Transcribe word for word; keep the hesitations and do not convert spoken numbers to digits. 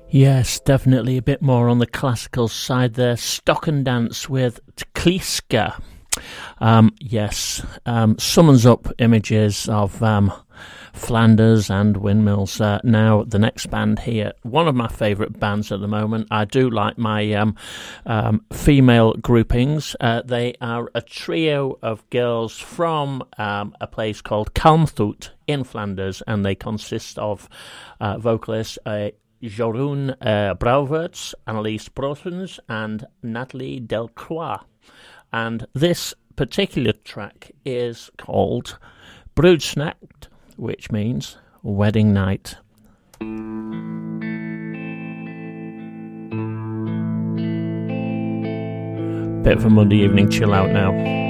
Yes, definitely a bit more on the classical side there. Stock and Dance with Tkliska. Um, yes, um, summons up images of um, Flanders and windmills. Uh, now, the next band here, one of my favourite bands at the moment. I do like my um, um, female groupings. Uh, they are a trio of girls from um, a place called Kalmthout in Flanders, and they consist of uh, vocalists uh, Jeroen uh, Brouwerts, Annelies Brotens, and Nathalie Delcroix. And this particular track is called Bruidsnacht, which means wedding night. Bit of a Monday evening chill out now.